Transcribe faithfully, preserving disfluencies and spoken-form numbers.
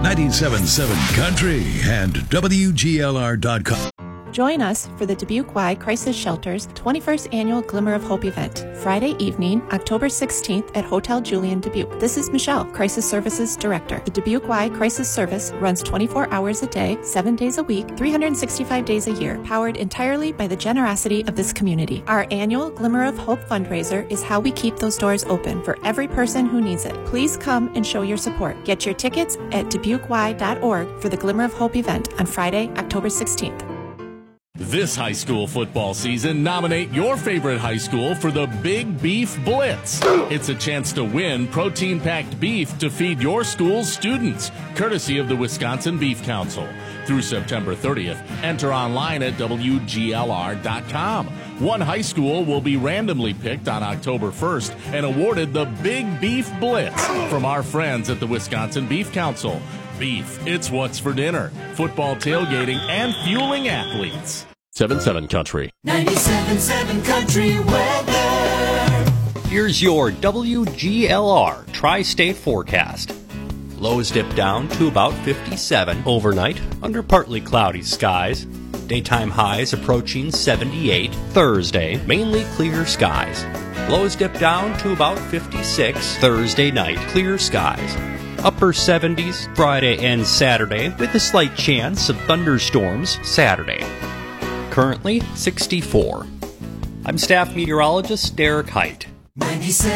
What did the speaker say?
ninety-seven point seven Country and W G L R dot com. Join us for the Dubuque Y Crisis Shelter's twenty-first Annual Glimmer of Hope event, Friday evening, October sixteenth at Hotel Julian, Dubuque. This is Michelle, Crisis Services Director. The Dubuque Y Crisis Service runs twenty-four hours a day, seven days a week, three hundred sixty-five days a year, powered entirely by the generosity of this community. Our annual Glimmer of Hope fundraiser is how we keep those doors open for every person who needs it. Please come and show your support. Get your tickets at dubuque y dot org for the Glimmer of Hope event on Friday, October sixteenth. This high school football season, nominate your favorite high school for the Big Beef Blitz. It's a chance to win protein-packed beef to feed your school's students, courtesy of the Wisconsin Beef Council. Through September thirtieth, enter online at W G L R dot com. One high school will be randomly picked on October first and awarded the Big Beef Blitz from our friends at the Wisconsin Beef Council. Beef, it's what's for dinner. Football tailgating and fueling athletes. seven seven Country. ninety-seven point seven Country weather. Here's your W G L R Tri-State forecast. Lows dip down to about fifty-seven overnight under partly cloudy skies. Daytime highs approaching seventy-eight. Thursday, mainly clear skies. Lows dip down to about fifty-six. Thursday night, clear skies. Upper seventies Friday and Saturday with a slight chance of thunderstorms Saturday. Currently sixty-four. I'm staff meteorologist Derek Height. ninety-seven